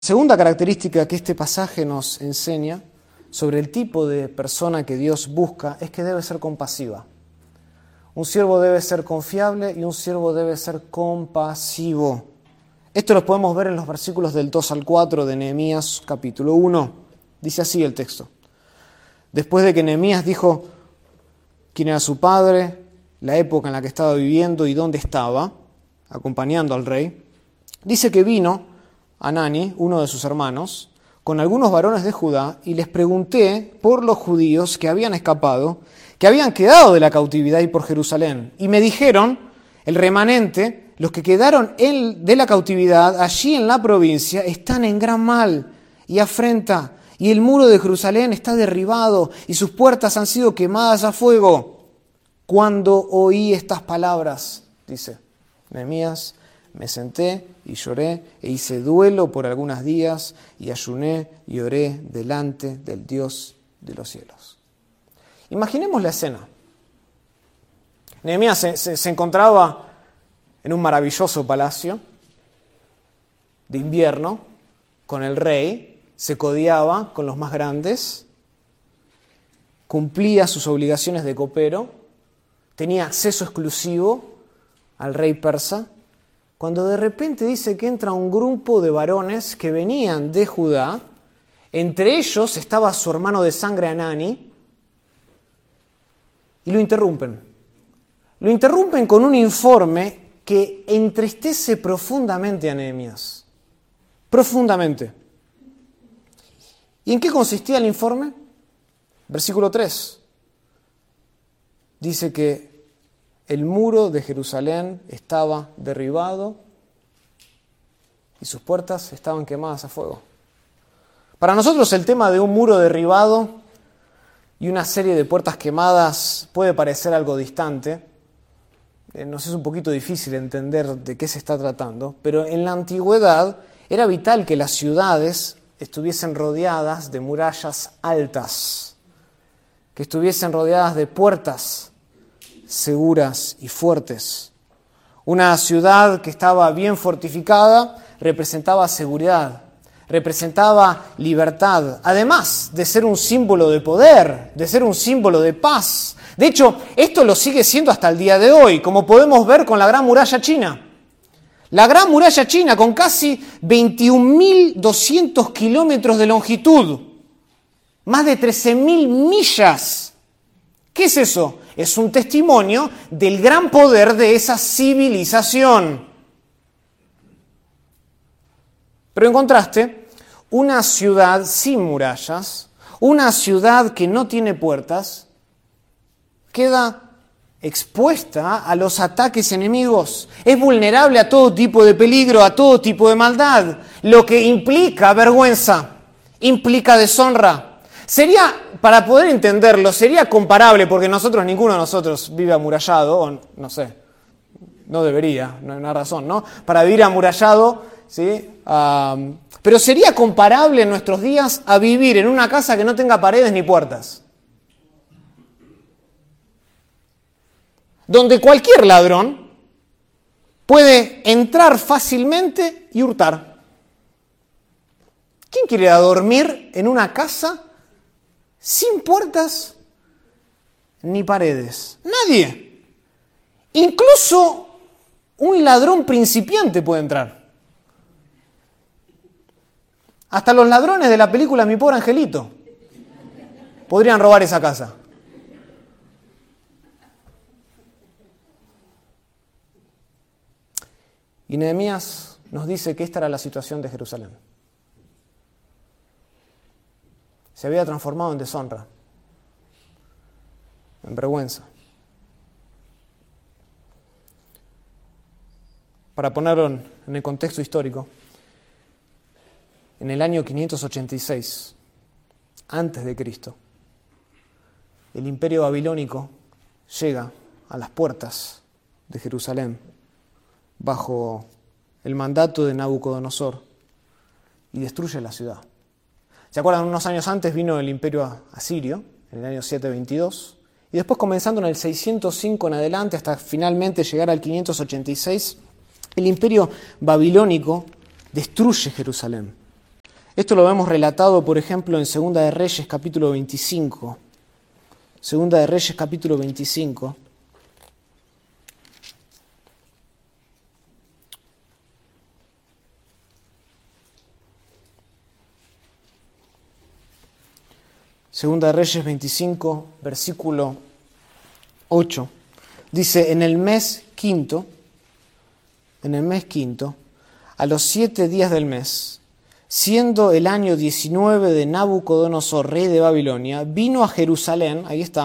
Segunda característica que este pasaje nos enseña sobre el tipo de persona que Dios busca es que debe ser compasiva. Un siervo debe ser confiable y un siervo debe ser compasivo. Esto lo podemos ver en los versículos del 2 al 4 de Nehemías capítulo 1. Dice así el texto. Después de que Nehemías dijo quién era su padre, la época en la que estaba viviendo y dónde estaba, acompañando al rey, dice que vino Hanani, uno de sus hermanos, con algunos varones de Judá, y les pregunté por los judíos que habían escapado, que habían quedado de la cautividad y por Jerusalén. Y me dijeron, el remanente, los que quedaron de la cautividad allí en la provincia, están en gran mal y afrenta, y el muro de Jerusalén está derribado, y sus puertas han sido quemadas a fuego. Cuando oí estas palabras, dice Nehemías, me senté y lloré e hice duelo por algunos días y ayuné y oré delante del Dios de los cielos. Imaginemos la escena. Nehemías se encontraba en un maravilloso palacio de invierno con el rey, se codeaba con los más grandes, cumplía sus obligaciones de copero, tenía acceso exclusivo al rey persa, cuando de repente dice que entra un grupo de varones que venían de Judá, entre ellos estaba su hermano de sangre Hanani, y lo interrumpen. Lo interrumpen con un informe que entristece profundamente a Nehemías. Profundamente. ¿Y en qué consistía el informe? Versículo 3. Dice que el muro de Jerusalén estaba derribado y sus puertas estaban quemadas a fuego. Para nosotros el tema de un muro derribado y una serie de puertas quemadas puede parecer algo distante. Nos es un poquito difícil entender de qué se está tratando, pero en la antigüedad era vital que las ciudades estuviesen rodeadas de murallas altas, que estuviesen rodeadas de puertas seguras y fuertes. Una ciudad que estaba bien fortificada representaba seguridad, representaba libertad, además de ser un símbolo de poder, de ser un símbolo de paz. De hecho, esto lo sigue siendo hasta el día de hoy, como podemos ver con la Gran Muralla China. La Gran Muralla China, con casi 21.200 kilómetros de longitud, más de 13.000 millas. ¿Qué es eso? Es un testimonio del gran poder de esa civilización. Pero en contraste, una ciudad sin murallas, una ciudad que no tiene puertas, queda expuesta a los ataques enemigos. Es vulnerable a todo tipo de peligro, a todo tipo de maldad, lo que implica vergüenza, implica deshonra. Para poder entenderlo, sería comparable, porque ninguno de nosotros vive amurallado, o no sé, no debería, no hay una razón, ¿no? Para vivir amurallado, ¿sí? Pero sería comparable en nuestros días a vivir en una casa que no tenga paredes ni puertas. Donde cualquier ladrón puede entrar fácilmente y hurtar. ¿Quién quiere dormir en una casa sin puertas ni paredes? Nadie. Incluso un ladrón principiante puede entrar. Hasta los ladrones de la película Mi Pobre Angelito podrían robar esa casa. Y Nehemías nos dice que esta era la situación de Jerusalén. Se había transformado en deshonra, en vergüenza. Para ponerlo en el contexto histórico, en el año 586, antes de Cristo, el imperio babilónico llega a las puertas de Jerusalén bajo el mandato de Nabucodonosor y destruye la ciudad. ¿Se acuerdan? Unos años antes vino el imperio asirio, en el año 722, y después comenzando en el 605 en adelante hasta finalmente llegar al 586, el imperio babilónico destruye Jerusalén. Esto lo vemos relatado, por ejemplo, en Segunda de Reyes, capítulo 25. Segunda de Reyes, capítulo 25. Segunda de Reyes 25, versículo 8. Dice, en el mes quinto, a los 7 días del mes, siendo el año 19 de Nabucodonosor, rey de Babilonia, vino a Jerusalén,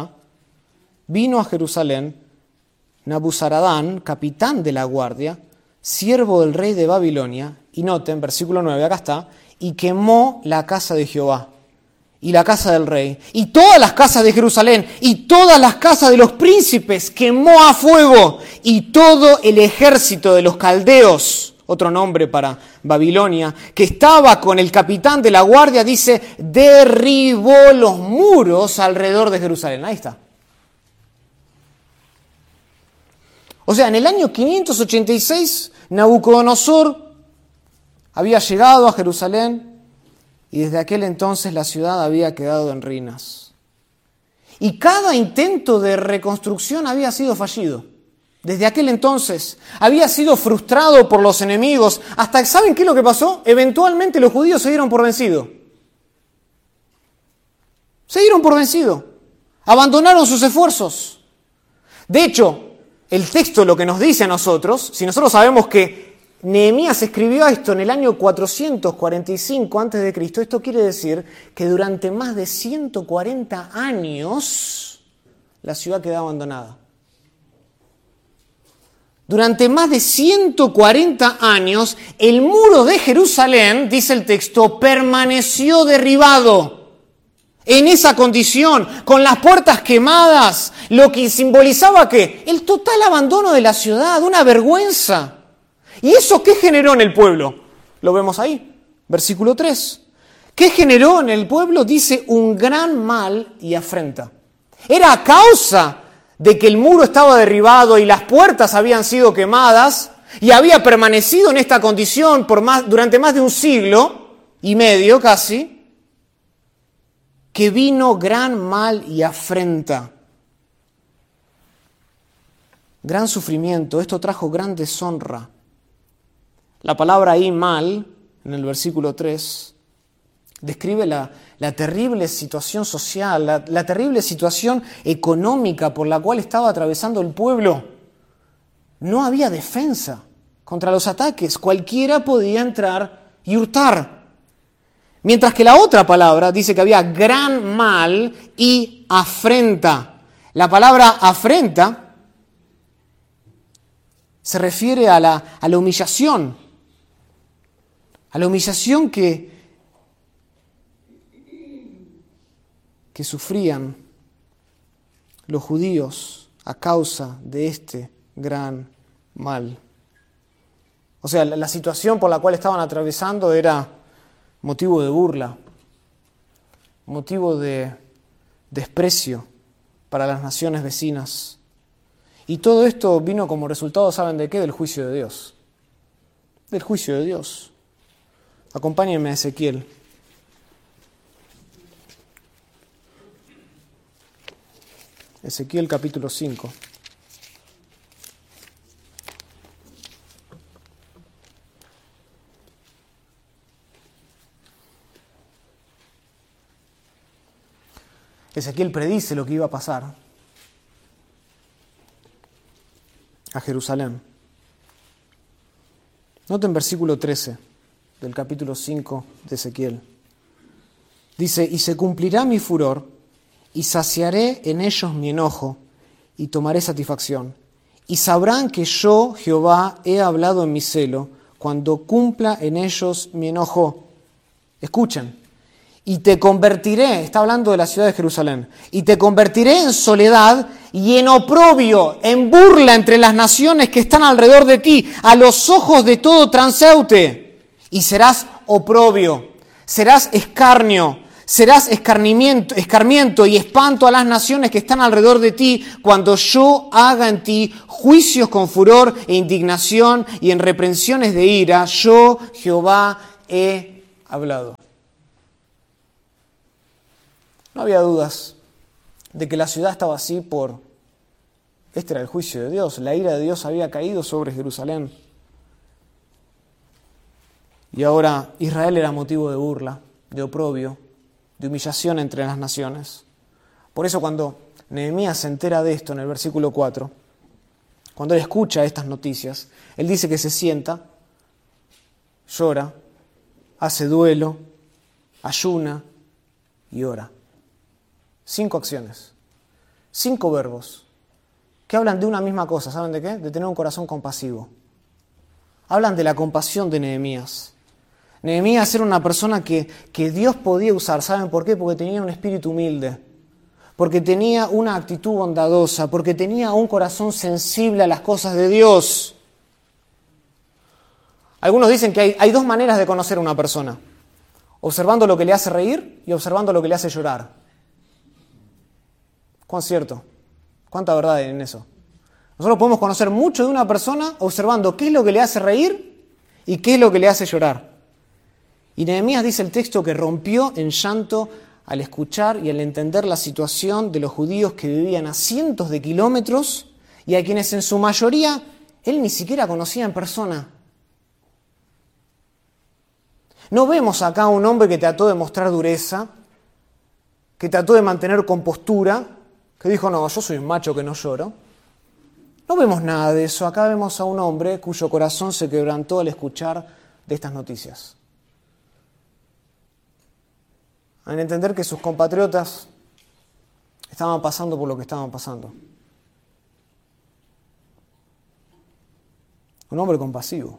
Nabuzaradán, capitán de la guardia, siervo del rey de Babilonia, y noten, versículo 9, acá está, y quemó la casa de Jehová, y la casa del rey, y todas las casas de Jerusalén, y todas las casas de los príncipes, quemó a fuego, y todo el ejército de los caldeos, otro nombre para Babilonia, que estaba con el capitán de la guardia, dice, derribó los muros alrededor de Jerusalén. Ahí está. O sea, en el año 586, Nabucodonosor había llegado a Jerusalén y desde aquel entonces la ciudad había quedado en ruinas. Y cada intento de reconstrucción había sido fallido. Desde aquel entonces había sido frustrado por los enemigos. Hasta, ¿saben qué es lo que pasó? Eventualmente los judíos se dieron por vencidos. Abandonaron sus esfuerzos. De hecho, el texto lo que nos dice a nosotros, si nosotros sabemos que Nehemías escribió esto en el año 445 a.C., esto quiere decir que durante más de 140 años la ciudad quedó abandonada. Durante más de 140 años, el muro de Jerusalén, dice el texto, permaneció derribado. En esa condición, con las puertas quemadas, lo que simbolizaba ¿qué? El total abandono de la ciudad, una vergüenza. ¿Y eso qué generó en el pueblo? Lo vemos ahí, versículo 3. ¿Qué generó en el pueblo? Dice, un gran mal y afrenta. Era a causa de que el muro estaba derribado y las puertas habían sido quemadas y había permanecido en esta condición durante más de un siglo y medio casi, que vino gran mal y afrenta. Gran sufrimiento, esto trajo gran deshonra. La palabra ahí, mal, en el versículo 3, describe la terrible situación social, la terrible situación económica por la cual estaba atravesando el pueblo. No había defensa contra los ataques, cualquiera podía entrar y hurtar. Mientras que la otra palabra dice que había gran mal y afrenta. La palabra afrenta se refiere a la humillación. A la humillación que sufrían los judíos a causa de este gran mal. O sea, la situación por la cual estaban atravesando era motivo de burla, motivo de desprecio para las naciones vecinas. Y todo esto vino como resultado, ¿saben de qué? Del juicio de Dios. Del juicio de Dios. Acompáñenme a Ezequiel. Ezequiel capítulo 5. Ezequiel predice lo que iba a pasar a Jerusalén. Noten versículo 13 del capítulo 5 de Ezequiel. Dice, y se cumplirá mi furor, y saciaré en ellos mi enojo, y tomaré satisfacción. Y sabrán que yo, Jehová, he hablado en mi celo, cuando cumpla en ellos mi enojo. Escuchen. Y te convertiré, está hablando de la ciudad de Jerusalén, y te convertiré en soledad y en oprobio, en burla entre las naciones que están alrededor de ti, a los ojos de todo transeúnte. Y serás oprobio, serás escarnio, serás escarmiento y espanto a las naciones que están alrededor de ti, cuando yo haga en ti juicios con furor e indignación y en reprensiones de ira. Yo, Jehová, he hablado. No había dudas de que la ciudad estaba así este era el juicio de Dios, la ira de Dios había caído sobre Jerusalén. Y ahora Israel era motivo de burla, de oprobio, de humillación entre las naciones. Por eso cuando Nehemías se entera de esto en el versículo 4, cuando él escucha estas noticias, él dice que se sienta, llora, hace duelo, ayuna y ora. 5 acciones, 5 verbos que hablan de una misma cosa. ¿Saben de qué? De tener un corazón compasivo. Hablan de la compasión de Nehemías. Nehemías era una persona que Dios podía usar. ¿Saben por qué? Porque tenía un espíritu humilde, porque tenía una actitud bondadosa, porque tenía un corazón sensible a las cosas de Dios. Algunos dicen que hay 2 maneras de conocer a una persona: observando lo que le hace reír y observando lo que le hace llorar. ¿Cuán cierto? ¿Cuánta verdad hay en eso? Nosotros podemos conocer mucho de una persona observando qué es lo que le hace reír y qué es lo que le hace llorar. Y Nehemías dice el texto que rompió en llanto al escuchar y al entender la situación de los judíos que vivían a cientos de kilómetros y a quienes en su mayoría él ni siquiera conocía en persona. No vemos acá a un hombre que trató de mostrar dureza, que trató de mantener compostura, que dijo, no, yo soy un macho que no lloro. No vemos nada de eso. Acá vemos a un hombre cuyo corazón se quebrantó al escuchar de estas noticias. Al entender que sus compatriotas estaban pasando por lo que estaban pasando. Un hombre compasivo.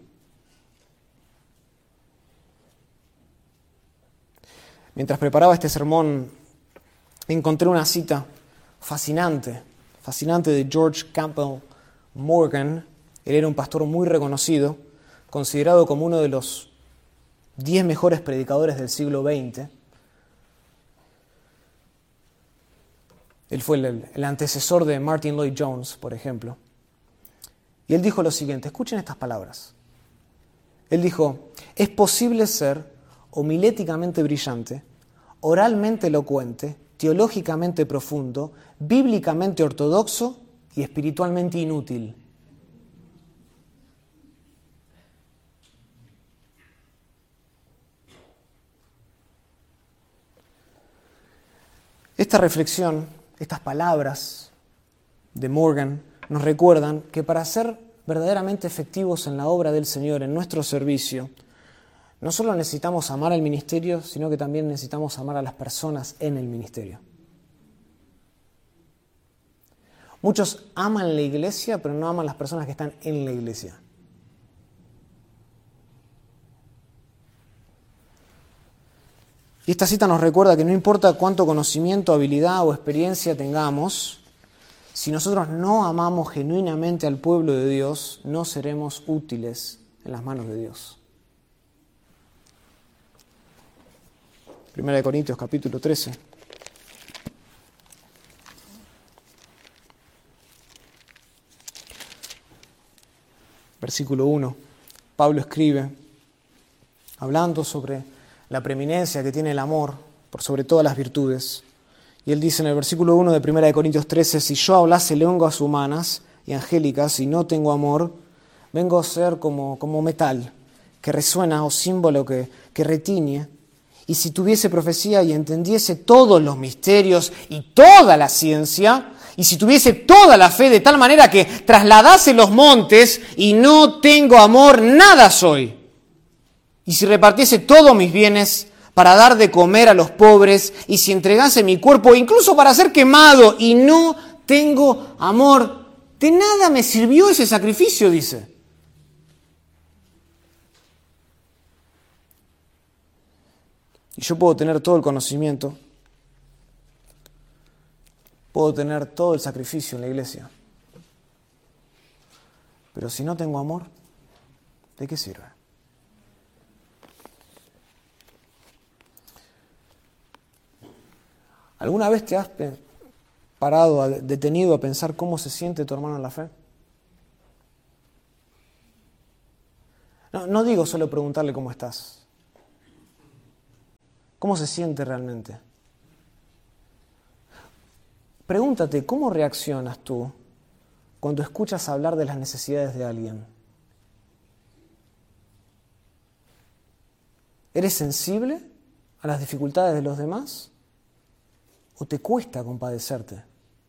Mientras preparaba este sermón, encontré una cita fascinante de George Campbell Morgan. Él era un pastor muy reconocido, considerado como uno de los 10 mejores predicadores del siglo XX. Él fue el antecesor de Martin Lloyd Jones, por ejemplo. Y él dijo lo siguiente, escuchen estas palabras. Él dijo, es posible ser homiléticamente brillante, oralmente elocuente, teológicamente profundo, bíblicamente ortodoxo y espiritualmente inútil. Esta reflexión, estas palabras de Morgan nos recuerdan que para ser verdaderamente efectivos en la obra del Señor, en nuestro servicio, no solo necesitamos amar al ministerio, sino que también necesitamos amar a las personas en el ministerio. Muchos aman la iglesia, pero no aman las personas que están en la iglesia. Y esta cita nos recuerda que no importa cuánto conocimiento, habilidad o experiencia tengamos, si nosotros no amamos genuinamente al pueblo de Dios, no seremos útiles en las manos de Dios. 1 Corintios capítulo 13. Versículo 1. Pablo escribe, hablando sobre la preeminencia que tiene el amor por sobre todas las virtudes. Y él dice en el versículo 1 de 1 Corintios 13, si yo hablase lenguas humanas y angélicas y no tengo amor, vengo a ser como metal que resuena o símbolo que retiñe. Y si tuviese profecía y entendiese todos los misterios y toda la ciencia, y si tuviese toda la fe de tal manera que trasladase los montes y no tengo amor, nada soy. Y si repartiese todos mis bienes para dar de comer a los pobres, y si entregase mi cuerpo incluso para ser quemado y no tengo amor, de nada me sirvió ese sacrificio, dice. Y yo puedo tener todo el conocimiento, puedo tener todo el sacrificio en la iglesia, pero si no tengo amor, ¿de qué sirve? ¿Alguna vez te has parado, detenido a pensar cómo se siente tu hermano en la fe? No digo solo preguntarle cómo estás. ¿Cómo se siente realmente? Pregúntate, ¿cómo reaccionas tú cuando escuchas hablar de las necesidades de alguien? ¿Eres sensible a las dificultades de los demás? ¿O te cuesta compadecerte?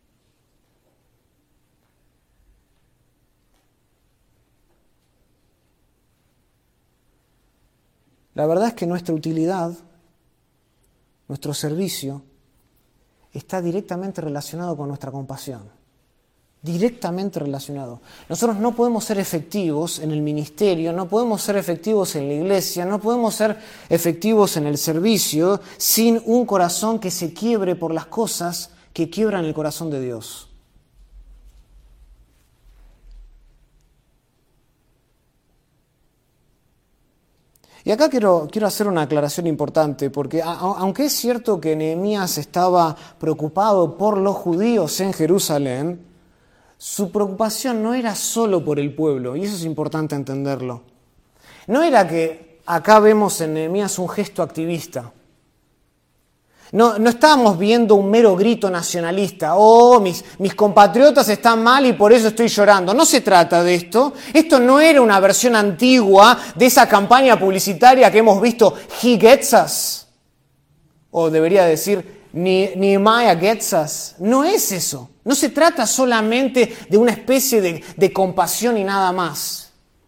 La verdad es que nuestra utilidad, nuestro servicio, está directamente relacionado con nuestra compasión. Directamente relacionado. Nosotros no podemos ser efectivos en el ministerio, no podemos ser efectivos en la iglesia, no podemos ser efectivos en el servicio sin un corazón que se quiebre por las cosas que quiebran el corazón de Dios. Y acá quiero hacer una aclaración importante, porque aunque es cierto que Nehemías estaba preocupado por los judíos en Jerusalén, su preocupación no era solo por el pueblo, y eso es importante entenderlo. No era que acá vemos en Nehemías un gesto activista. No estábamos viendo un mero grito nacionalista. Oh, mis compatriotas están mal y por eso estoy llorando. No se trata de esto. Esto no era una versión antigua de esa campaña publicitaria que hemos visto, He Gets Us. O debería decir, Nehemiah Gets Us. No es eso. No se trata solamente de una especie de compasión y nada más.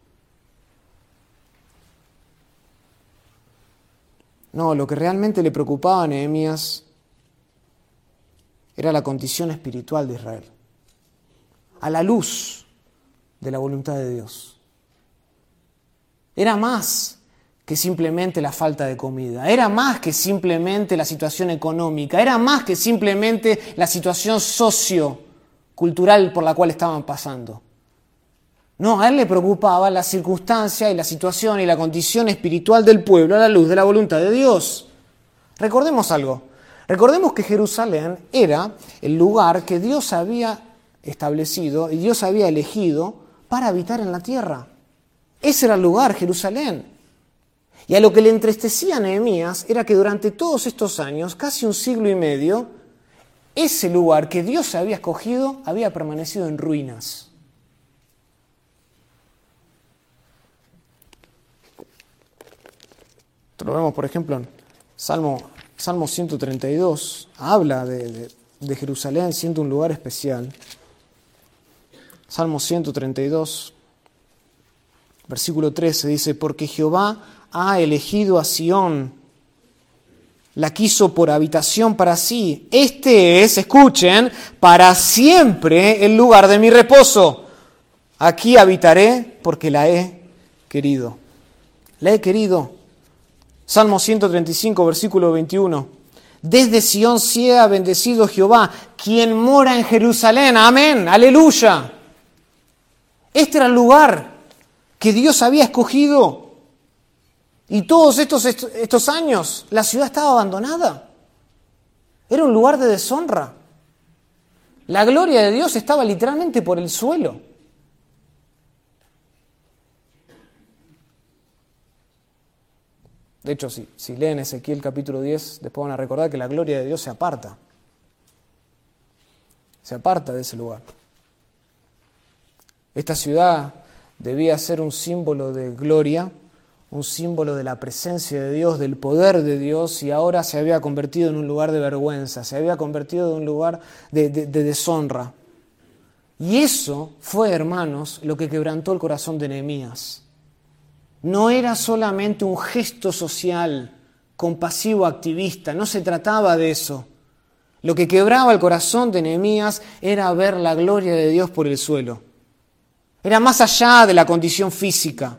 No, lo que realmente le preocupaba a Nehemías era la condición espiritual de Israel, a la luz de la voluntad de Dios. Era más que simplemente la falta de comida, era más que simplemente la situación económica, era más que simplemente la situación sociocultural por la cual estaban pasando. No, a él le preocupaba la circunstancia y la situación y la condición espiritual del pueblo a la luz de la voluntad de Dios. Recordemos algo. Recordemos que Jerusalén era el lugar que Dios había establecido y Dios había elegido para habitar en la tierra. Ese era el lugar, Jerusalén. Y a lo que le entristecía a Nehemías era que durante todos estos años, casi un siglo y medio, ese lugar que Dios había escogido había permanecido en ruinas. Lo vemos, por ejemplo, en Salmo 132. Habla de Jerusalén siendo un lugar especial. Salmo 132, versículo 13, dice, porque Jehová ha elegido a Sión, la quiso por habitación para sí. Este es, escuchen, para siempre el lugar de mi reposo. Aquí habitaré porque la he querido. La he querido. Salmo 135, versículo 21. Desde Sión sea bendecido Jehová, quien mora en Jerusalén. Amén, aleluya. Este era el lugar que Dios había escogido. Y todos estos años la ciudad estaba abandonada. Era un lugar de deshonra. La gloria de Dios estaba literalmente por el suelo. De hecho, si leen Ezequiel capítulo 10, después van a recordar que la gloria de Dios se aparta. Se aparta de ese lugar. Esta ciudad debía ser un símbolo de gloria, un símbolo de la presencia de Dios, del poder de Dios, y ahora se había convertido en un lugar de vergüenza, se había convertido en un lugar de deshonra. Y eso fue, hermanos, lo que quebrantó el corazón de Nehemías. No era solamente un gesto social, compasivo, activista, no se trataba de eso. Lo que quebraba el corazón de Nehemías era ver la gloria de Dios por el suelo. Era más allá de la condición física.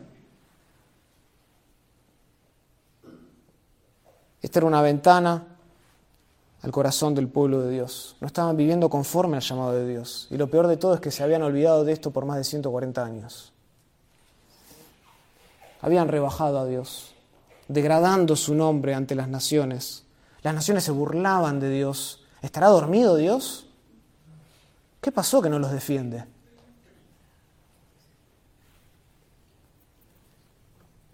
Esta era una ventana al corazón del pueblo de Dios. No estaban viviendo conforme al llamado de Dios. Y lo peor de todo es que se habían olvidado de esto por más de 140 años. Habían rebajado a Dios, degradando su nombre ante las naciones. Las naciones se burlaban de Dios. ¿Estará dormido Dios? ¿Qué pasó que no los defiende?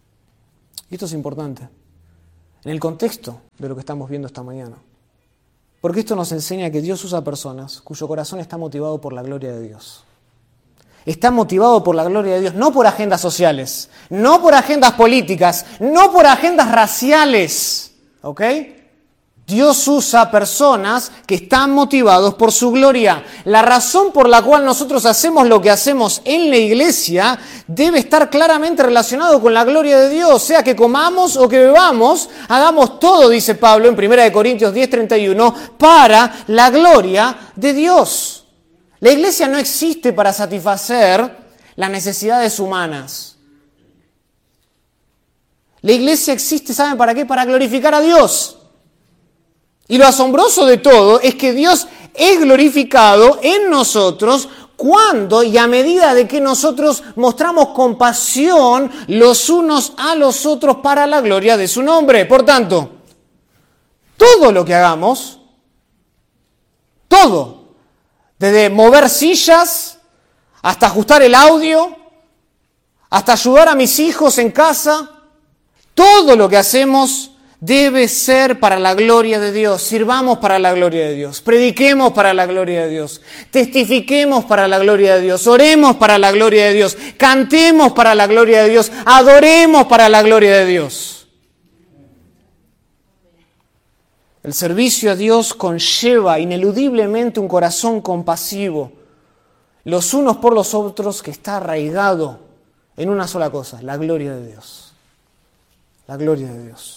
Y esto es importante, en el contexto de lo que estamos viendo esta mañana. Porque esto nos enseña que Dios usa personas cuyo corazón está motivado por la gloria de Dios. Está motivado por la gloria de Dios, no por agendas sociales, no por agendas políticas, no por agendas raciales. ¿Ok? Dios usa personas que están motivados por su gloria. La razón por la cual nosotros hacemos lo que hacemos en la iglesia debe estar claramente relacionado con la gloria de Dios. Sea que comamos o que bebamos, hagamos todo, dice Pablo en 1 Corintios 10:31, para la gloria de Dios. La iglesia no existe para satisfacer las necesidades humanas. La iglesia existe, ¿saben para qué? Para glorificar a Dios. Y lo asombroso de todo es que Dios es glorificado en nosotros cuando y a medida de que nosotros mostramos compasión los unos a los otros para la gloria de su nombre. Por tanto, todo lo que hagamos, todo, desde mover sillas hasta ajustar el audio, hasta ayudar a mis hijos en casa, todo lo que hacemos debe ser para la gloria de Dios. Sirvamos para la gloria de Dios. Prediquemos para la gloria de Dios. Testifiquemos para la gloria de Dios. Oremos para la gloria de Dios. Cantemos para la gloria de Dios. Adoremos para la gloria de Dios. El servicio a Dios conlleva ineludiblemente un corazón compasivo, los unos por los otros, que está arraigado en una sola cosa: la gloria de Dios. La gloria de Dios.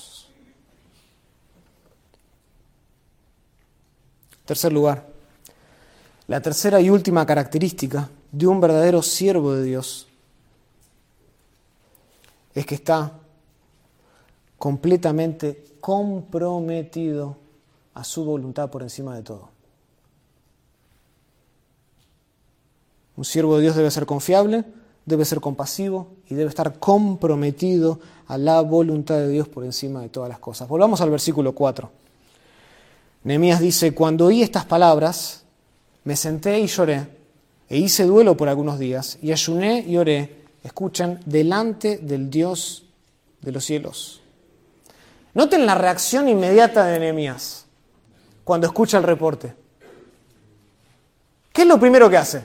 Tercer lugar, la tercera y última característica de un verdadero siervo de Dios es que está completamente comprometido a su voluntad por encima de todo. Un siervo de Dios debe ser confiable, debe ser compasivo y debe estar comprometido a la voluntad de Dios por encima de todas las cosas. Volvamos al versículo 4. Nehemías dice: cuando oí estas palabras, me senté y lloré, e hice duelo por algunos días, y ayuné y oré, escuchen, delante del Dios de los cielos. Noten la reacción inmediata de Nehemías cuando escucha el reporte. ¿Qué es lo primero que hace?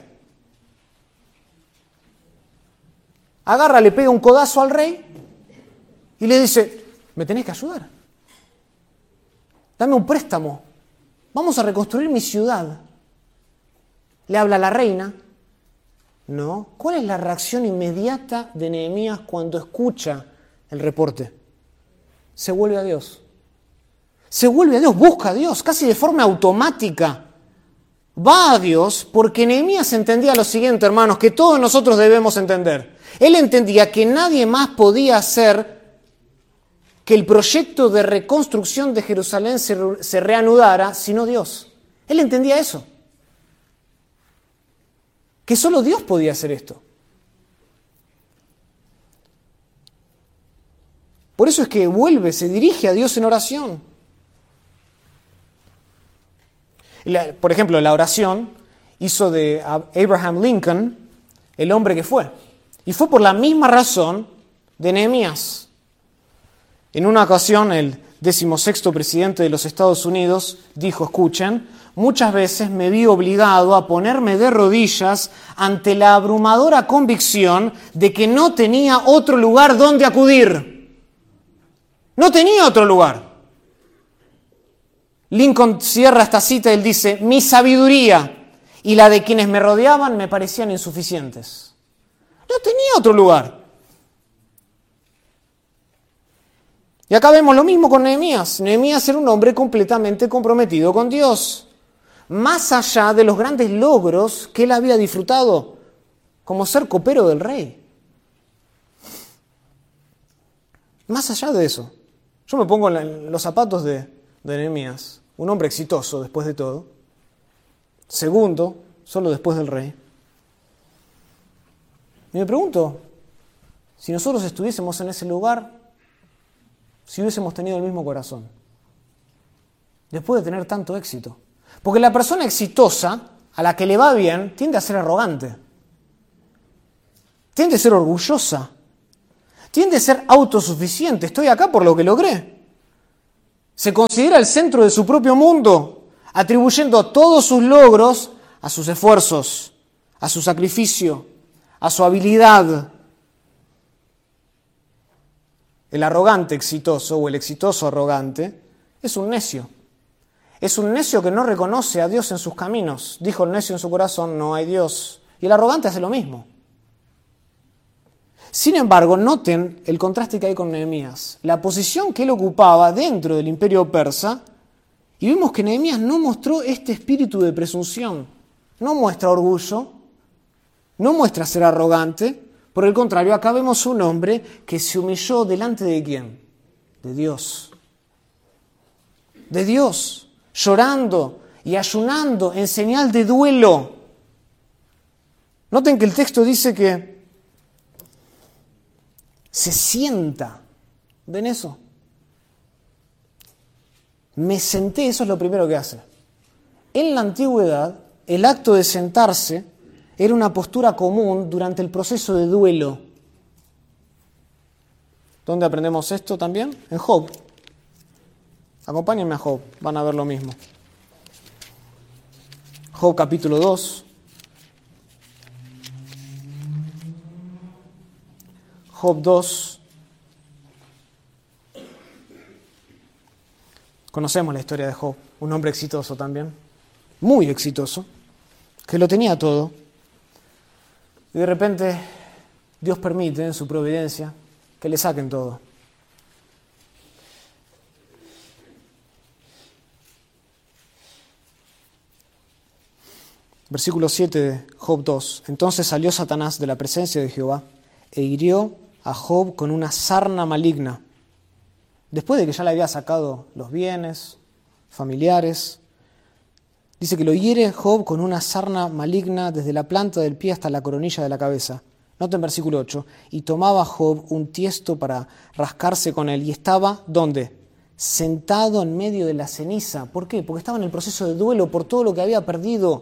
Agarra, le pega un codazo al rey y le dice: me tenés que ayudar. Dame un préstamo. Vamos a reconstruir mi ciudad. Le habla a la reina. No. ¿Cuál es la reacción inmediata de Nehemías cuando escucha el reporte? Se vuelve a Dios. Se vuelve a Dios, busca a Dios, casi de forma automática. Va a Dios porque Nehemías entendía lo siguiente, hermanos, que todos nosotros debemos entender. Él entendía que nadie más podía hacer que el proyecto de reconstrucción de Jerusalén se reanudara sino Dios. Él entendía eso. Que solo Dios podía hacer esto. Por eso es que vuelve, se dirige a Dios en oración. Por ejemplo, la oración hizo de Abraham Lincoln el hombre que fue. Y fue por la misma razón de Nehemías. En una ocasión, el 16º presidente de los Estados Unidos dijo, escuchen, muchas veces me vi obligado a ponerme de rodillas ante la abrumadora convicción de que no tenía otro lugar donde acudir. No tenía otro lugar. Lincoln cierra esta cita y él dice, mi sabiduría y la de quienes me rodeaban me parecían insuficientes. No tenía otro lugar. Y acá vemos lo mismo con Nehemías. Nehemías era un hombre completamente comprometido con Dios. Más allá de los grandes logros que él había disfrutado, como ser copero del rey. Más allá de eso. Yo me pongo en los zapatos de Nehemías. Un hombre exitoso después de todo. Segundo, solo después del rey. Y me pregunto, si nosotros estuviésemos en ese lugar, si hubiésemos tenido el mismo corazón, después de tener tanto éxito. Porque la persona exitosa, a la que le va bien, tiende a ser arrogante, tiende a ser orgullosa, tiende a ser autosuficiente. Estoy acá por lo que logré. Se considera el centro de su propio mundo. atribuyendo todos sus logros a sus esfuerzos, a su sacrificio, a su habilidad. El arrogante exitoso o el exitoso arrogante es un necio. Es un necio que no reconoce a Dios en sus caminos. Dijo el necio en su corazón, no hay Dios. Y el arrogante hace lo mismo. Sin embargo, noten el contraste que hay con Nehemías. La posición que él ocupaba dentro del imperio persa, y vemos que Nehemías no mostró este espíritu de presunción. No muestra orgullo, no muestra ser arrogante. Por el contrario, acá vemos un hombre que se humilló delante de ¿quién? De Dios. De Dios, llorando y ayunando en señal de duelo. Noten que el texto dice que se sienta. ¿Ven eso? Me senté, eso es lo primero que hace. En la antigüedad, el acto de sentarse era una postura común durante el proceso de duelo. ¿Dónde aprendemos esto también? En Job. Acompáñenme a Job, van a ver lo mismo. Job capítulo 2. Job 2. Conocemos la historia de Job, un hombre exitoso también, muy exitoso, que lo tenía todo. Y de repente Dios permite en su providencia que le saquen todo. Versículo 7 de Job 2. Entonces salió Satanás de la presencia de Jehová e hirió a Job con una sarna maligna. Después de que ya le había sacado los bienes familiares, dice que lo hiere Job con una sarna maligna desde la planta del pie hasta la coronilla de la cabeza. Noten versículo 8. Y tomaba Job un tiesto para rascarse con él y estaba, ¿dónde? Sentado en medio de la ceniza. ¿Por qué? Porque estaba en el proceso de duelo por todo lo que había perdido.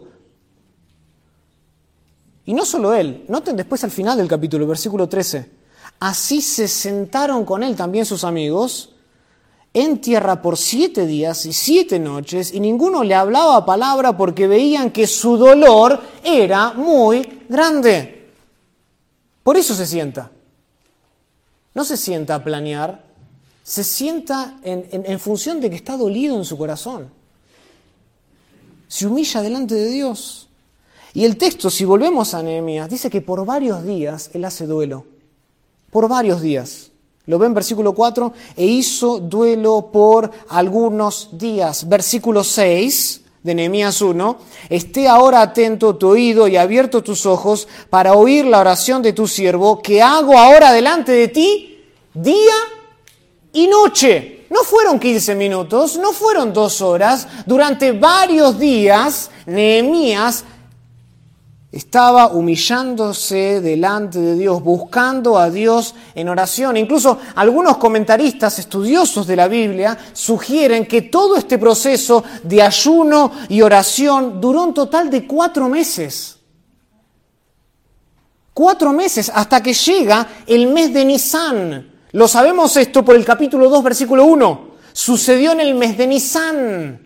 Y no solo él, noten después al final del capítulo, versículo 13. Así se sentaron con él también sus amigos en tierra por 7 días y 7 noches, y ninguno le hablaba palabra porque veían que su dolor era muy grande. Por eso se sienta. No se sienta a planear, se sienta en función de que está dolido en su corazón. Se humilla delante de Dios. Y el texto, si volvemos a Nehemías, dice que por varios días él hace duelo. Por varios días. Lo ven en versículo 4, e hizo duelo por algunos días. Versículo 6 de Nehemías 1, esté ahora atento tu oído y abierto tus ojos para oír la oración de tu siervo que hago ahora delante de ti día y noche. No fueron 15 minutos, no fueron 2 horas. Durante varios días Nehemías estaba humillándose delante de Dios, buscando a Dios en oración. Incluso algunos comentaristas estudiosos de la Biblia sugieren que todo este proceso de ayuno y oración duró un total de 4 meses. 4 meses hasta que llega el mes de Nisán. Lo sabemos esto por el capítulo 2, versículo 1. Sucedió en el mes de Nisán.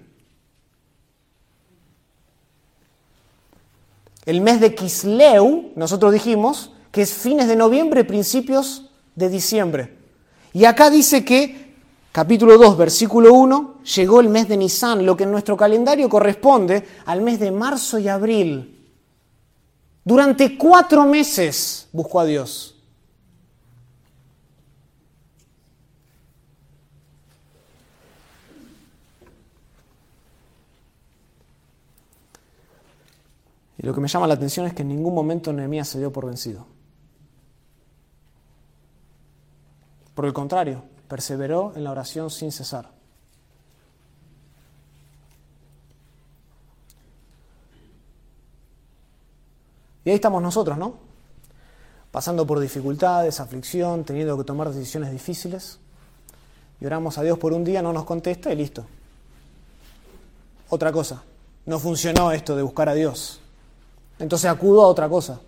El mes de Kisleu, nosotros dijimos, que es fines de noviembre, principios de diciembre. Y acá dice que, capítulo 2, versículo 1, llegó el mes de Nisán, lo que en nuestro calendario corresponde al mes de marzo y abril. Durante 4 meses buscó a Dios. Y lo que me llama la atención es que en ningún momento Nehemías se dio por vencido. Por el contrario, perseveró en la oración sin cesar. Y ahí estamos nosotros, ¿no? Pasando por dificultades, aflicción, teniendo que tomar decisiones difíciles. Y oramos a Dios por un día, no nos contesta y listo. Otra cosa. No funcionó esto de buscar a Dios. Entonces acudo a otra cosa.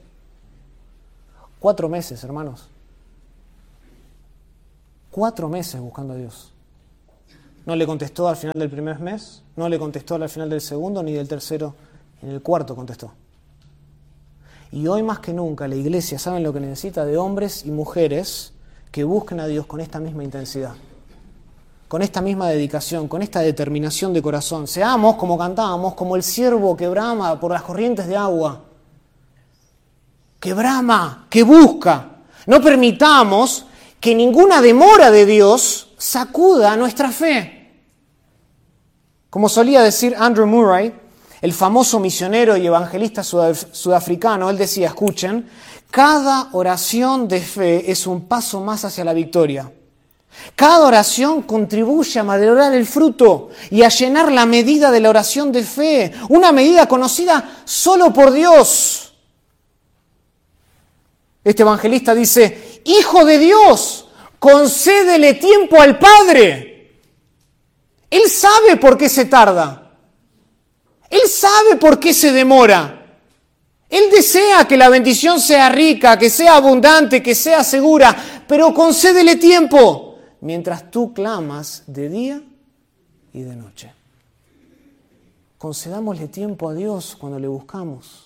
4 meses, hermanos. 4 meses buscando a Dios. No le contestó al final del primer mes, no le contestó al final del segundo, ni del tercero, en el cuarto contestó. Y hoy más que nunca la iglesia, ¿saben lo que necesita? De hombres y mujeres que busquen a Dios con esta misma intensidad, con esta misma dedicación, con esta determinación de corazón. Seamos, como cantábamos, como el ciervo que brama por las corrientes de agua, que brama, que busca. No permitamos que ninguna demora de Dios sacuda nuestra fe. Como solía decir Andrew Murray, el famoso misionero y evangelista sudafricano, él decía, escuchen, cada oración de fe es un paso más hacia la victoria. Cada oración contribuye a madurar el fruto y a llenar la medida de la oración de fe, una medida conocida solo por Dios. Este evangelista dice, Hijo de Dios, concédele tiempo al Padre. Él sabe por qué se tarda. Él sabe por qué se demora. Él desea que la bendición sea rica, que sea abundante, que sea segura, pero concédele tiempo mientras tú clamas de día y de noche. Concedámosle tiempo a Dios cuando le buscamos.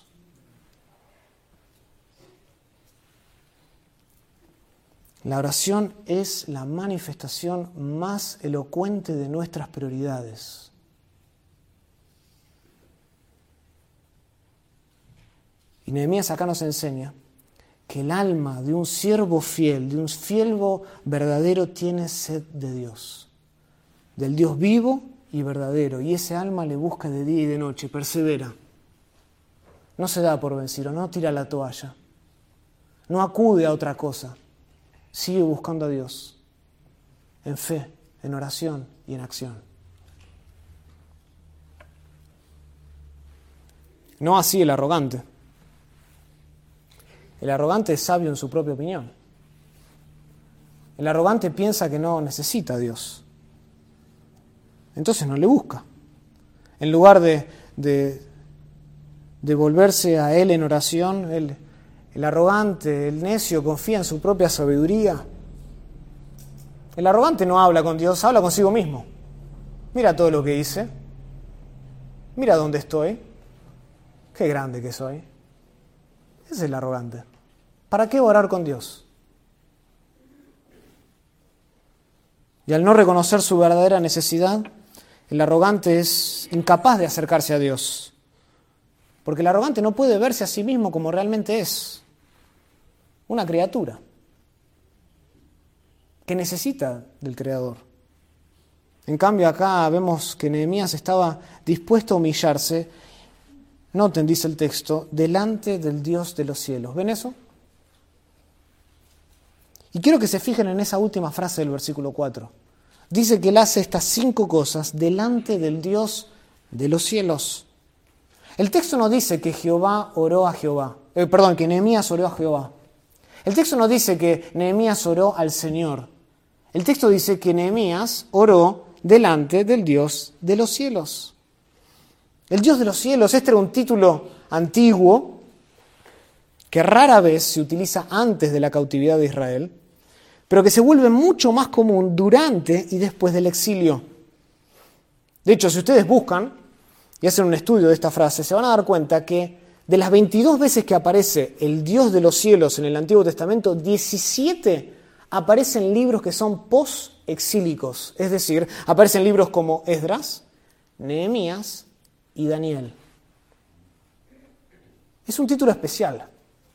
La oración es la manifestación más elocuente de nuestras prioridades. Y Nehemías acá nos enseña que el alma de un siervo fiel, de un siervo verdadero, tiene sed de Dios, del Dios vivo y verdadero. Y ese alma le busca de día y de noche, persevera. No se da por vencido, no tira la toalla, no acude a otra cosa. Sigue buscando a Dios, en fe, en oración y en acción. No así el arrogante. El arrogante es sabio en su propia opinión. El arrogante piensa que no necesita a Dios. Entonces no le busca. En lugar de volverse a Él en oración, el arrogante, el necio, confía en su propia sabiduría. El arrogante no habla con Dios, habla consigo mismo. Mira todo lo que hice. Mira dónde estoy. Qué grande que soy. Ese es el arrogante. ¿Para qué orar con Dios? Y al no reconocer su verdadera necesidad, el arrogante es incapaz de acercarse a Dios. Porque el arrogante no puede verse a sí mismo como realmente es. Una criatura que necesita del Creador. En cambio acá vemos que Nehemías estaba dispuesto a humillarse, noten, dice el texto, delante del Dios de los cielos. ¿Ven eso? Y quiero que se fijen en esa última frase del versículo 4. Dice que él hace estas 5 cosas delante del Dios de los cielos. El texto no dice que que Nehemías oró a Jehová. El texto no dice que Nehemías oró al Señor. El texto dice que Nehemías oró delante del Dios de los cielos. El Dios de los cielos, este era un título antiguo que rara vez se utiliza antes de la cautividad de Israel, pero que se vuelve mucho más común durante y después del exilio. De hecho, si ustedes buscan y hacen un estudio de esta frase, se van a dar cuenta que de las 22 veces que aparece el Dios de los cielos en el Antiguo Testamento, 17 aparecen libros que son post-exílicos. Es decir, aparecen libros como Esdras, Nehemías y Daniel. Es un título especial.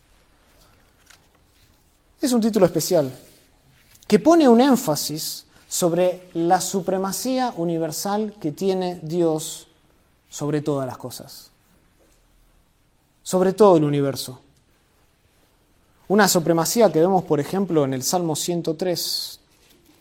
Es un título especial que pone un énfasis sobre la supremacía universal que tiene Dios sobre todas las cosas, sobre todo el universo. Una supremacía que vemos, por ejemplo, en el Salmo 103.